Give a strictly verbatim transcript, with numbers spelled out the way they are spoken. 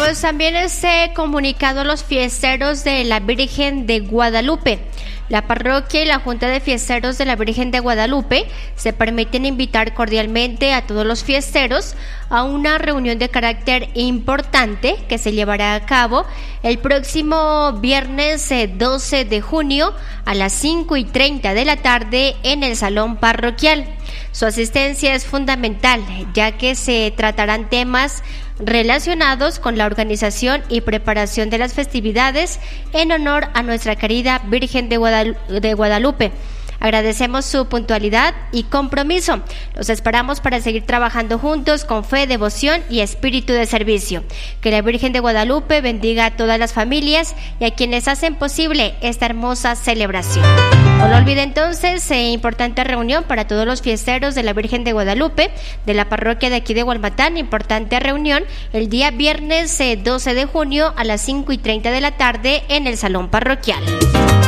pues también este comunicado a los fiesteros de la Virgen de Guadalupe. La parroquia y la Junta de Fiesteros de la Virgen de Guadalupe se permiten invitar cordialmente a todos los fiesteros a una reunión de carácter importante que se llevará a cabo el próximo viernes doce de junio a las cinco y treinta de la tarde en el Salón Parroquial. Su asistencia es fundamental, ya que se tratarán temas relacionados con la organización y preparación de las festividades en honor a nuestra querida Virgen de Guadalupe. Agradecemos su puntualidad y compromiso. Los esperamos para seguir trabajando juntos con fe, devoción y espíritu de servicio. Que la Virgen de Guadalupe bendiga a todas las familias y a quienes hacen posible esta hermosa celebración. No lo olvide entonces, eh, importante reunión para todos los fiesteros de la Virgen de Guadalupe, de la parroquia de aquí de Hualmatán, importante reunión el día viernes eh, doce de junio a las cinco y treinta de la tarde en el Salón Parroquial.